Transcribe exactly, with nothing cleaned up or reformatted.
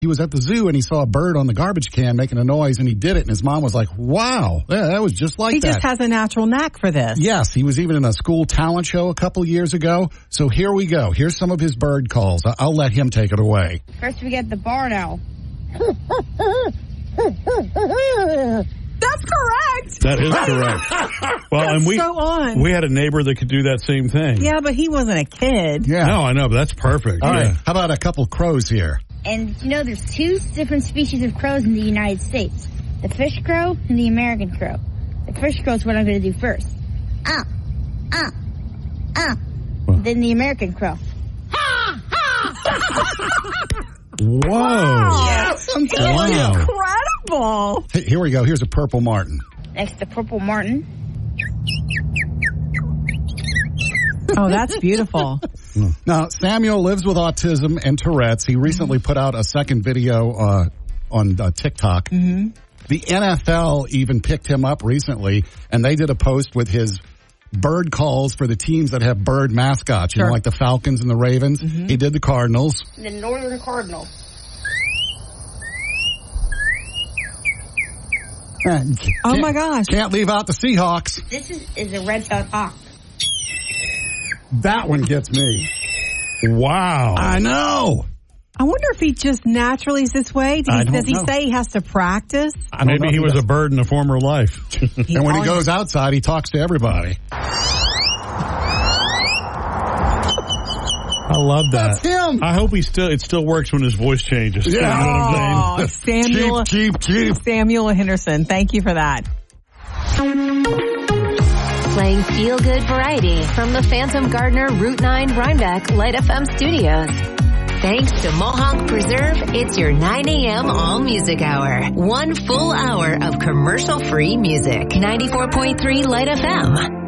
he was at the zoo and he saw a bird on the garbage can making a noise, and he did it, and his mom was like, wow, yeah, that was just like he that. He just has a natural knack for this. Yes, he was even in a school talent show a couple years ago. So here we go. Here's some of his bird calls. I'll let him take it away. First we get the barn owl. That's correct. That is correct. Well, that's and we so on. we had a neighbor that could do that same thing. Yeah, but he wasn't a kid. Yeah. No, I know, but that's perfect. All yeah. right. How about a couple crows here? And you know, there's two different species of crows in the United States: the fish crow and the American crow. The fish crow is what I'm going to do first. Ah, ah, ah. Then the American crow. Ha, ha. Whoa! Yes, I'm telling wow. you. Incredible. Hey, here we go. Here's a purple martin. Next, the purple martin. Oh, that's beautiful. Now, Samuel lives with autism and Tourette's. He recently put out a second video uh, on uh, TikTok. Mm-hmm. The N F L even picked him up recently, and they did a post with his bird calls for the teams that have bird mascots, you sure. know, like the Falcons and the Ravens. Mm-hmm. He did the Cardinals. The Northern Cardinal. Oh, my gosh. Can't leave out the Seahawks. This is, is a red-tailed hawk. That one gets me. Wow. I know. I wonder if he just naturally is this way. Did he, I don't does he know. say he has to practice? I don't know Maybe if he was does. a bird in a former life. He And when he always- goes outside, he talks to everybody. I love that. That's him. I hope he still it still works when his voice changes. Yeah. You know what I'm saying? Oh, Samuel, Cheap, cheap, cheap. Samuel Henderson, thank you for that. Playing feel-good variety from the Phantom Gardener Route nine Rhinebeck Light F M studios. Thanks to Mohawk Preserve, it's your nine a.m. All Music Hour. One full hour of commercial-free music. ninety-four point three Light F M.